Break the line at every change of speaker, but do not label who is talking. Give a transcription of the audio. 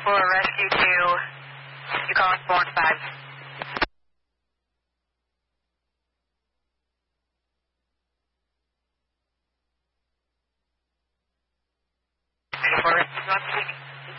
for rescue 2. You calling 4 and 5. For rescue 1,